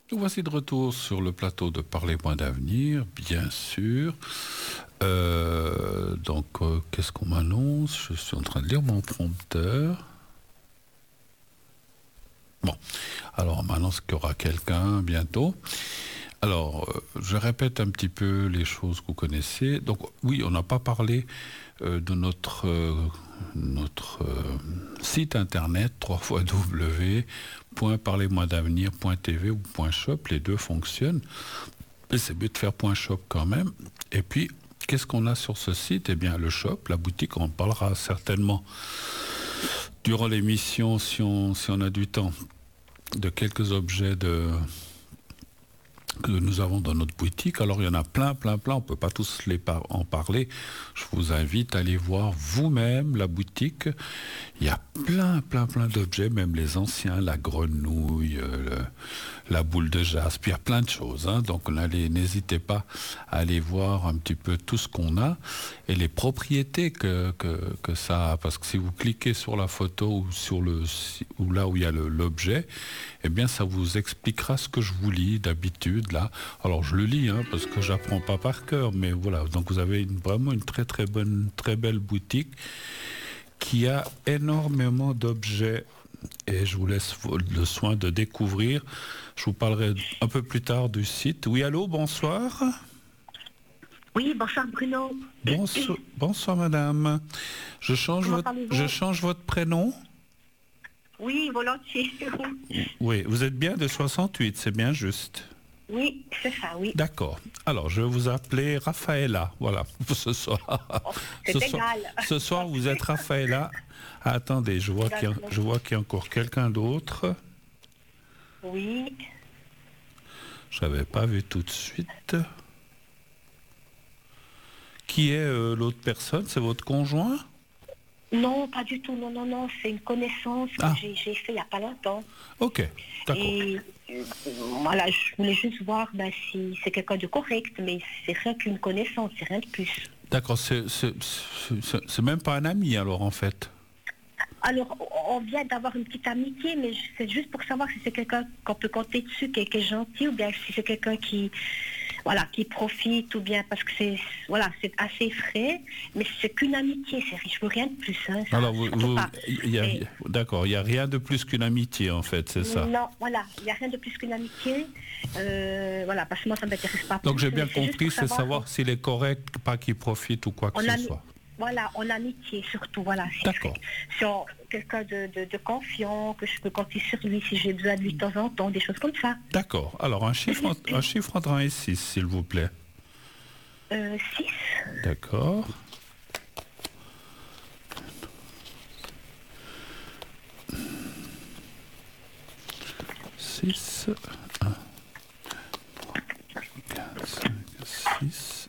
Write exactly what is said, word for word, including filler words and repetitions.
Nous voici de retour sur le plateau de Parlez-moi d'avenir, bien sûr. Euh, donc, euh, qu'est-ce qu'on m'annonce? Je suis en train de lire mon prompteur. Bon, alors on m'annonce qu'il y aura quelqu'un bientôt. Alors, euh, je répète un petit peu les choses que vous connaissez. Donc, oui, on n'a pas parlé euh, de notre, euh, notre euh, site internet w w w point parlez-moi d'avenir point t v ou .shop. Les deux fonctionnent. Mais c'est mieux de faire .shop quand même. Et puis, qu'est-ce qu'on a sur ce site? Eh bien, le shop, la boutique, on en parlera certainement durant l'émission, si on, si on a du temps, de quelques objets de... que nous avons dans notre boutique. Alors il y en a plein, plein, plein, on ne peut pas tous les par- en parler. Je vous invite à aller voir vous-même la boutique. Il y a plein, plein, plein d'objets, même les anciens, la grenouille, euh, le, la boule de jaspe, il y a plein de choses. Hein. Donc allez, n'hésitez pas à aller voir un petit peu tout ce qu'on a et les propriétés que, que, que ça a. Parce que si vous cliquez sur la photo ou, sur le, ou là où il y a le, l'objet, eh bien ça vous expliquera ce que je vous lis d'habitude. Là. Alors je le lis hein, parce que j'apprends pas par cœur, mais voilà. Donc vous avez une, vraiment une très très bonne, très belle boutique qui a énormément d'objets et je vous laisse le soin de découvrir. Je vous parlerai un peu plus tard du site. Oui, allô, bonsoir. Oui, bonsoir Bruno. Bonsoir, bonsoir madame. Je change, votre, je change votre prénom? Oui, volontiers. Oui, vous êtes bien de soixante-huit, c'est bien juste. Oui, c'est ça, oui. D'accord. Alors, je vais vous appeler Raphaëla. Voilà, ce soir. Oh, c'est ce égal. Soir, ce soir, vous êtes Raphaëla. Ah, attendez, je vois qu'il y a, je vois qu'il y a encore quelqu'un d'autre. Oui. Je n'avais pas vu tout de suite. Qui est euh, l'autre personne? C'est votre conjoint? Non, pas du tout. Non, non, non. C'est une connaissance que ah. j'ai, j'ai fait il n'y a pas longtemps. Ok, d'accord. Et euh, voilà, je voulais juste voir ben, si c'est quelqu'un de correct, mais c'est rien qu'une connaissance, c'est rien de plus. D'accord, c'est, c'est, c'est, c'est même pas un ami alors en fait. Alors, on vient d'avoir une petite amitié, mais c'est juste pour savoir si c'est quelqu'un qu'on peut compter dessus, qui est, qui est gentil, ou bien si c'est quelqu'un qui, voilà, qui profite, ou bien parce que c'est, voilà, c'est assez frais, mais c'est qu'une amitié, c'est je veux rien de plus. Hein, ça, Alors, vous, vous, y a, Et, d'accord, il n'y a rien de plus qu'une amitié en fait, c'est ça? Non, voilà, il n'y a rien de plus qu'une amitié, euh, voilà, parce que moi ça ne m'intéresse pas. Donc plus, j'ai bien c'est compris, c'est savoir, savoir s'il est correct, pas qu'il profite ou quoi que ce a, soit. Voilà, en amitié surtout, voilà. D'accord. Si on, quelqu'un de, de, de confiant, que je peux compter sur lui si j'ai besoin de lui de temps en temps, des choses comme ça. D'accord. Alors un chiffre, un chiffre entre un et six, s'il vous plaît. Euh, six. D'accord. six, un, trois, quatre, cinq, six.